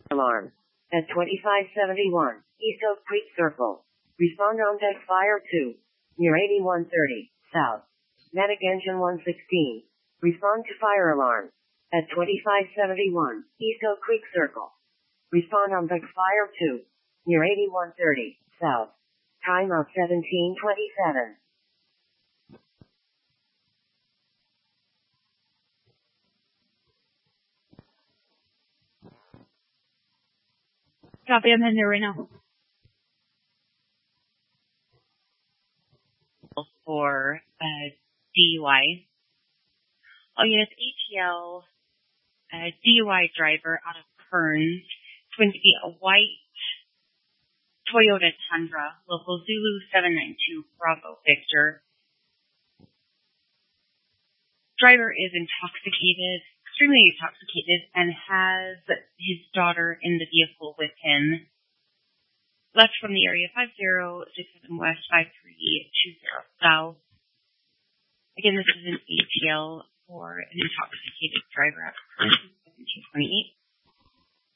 Alarm. At 2571 East Oak Creek Circle. Respond on deck fire 2. Near 8130 South. Medic engine 116. Respond to fire alarm. At 2571 East Oak Creek Circle. Respond on deck fire 2. Near 8130 South. Time of 1727. Copy, I'm heading there right now. For DUI. All units ATL, DUI driver out of Kearns. It's going to be a white Toyota Tundra, local Zulu 792 Bravo Victor. Driver is intoxicated, extremely intoxicated, and has his daughter in the vehicle with him. Left from the area 5067 West 5320 South. Again, this is an ATL for an intoxicated driver out of 1728.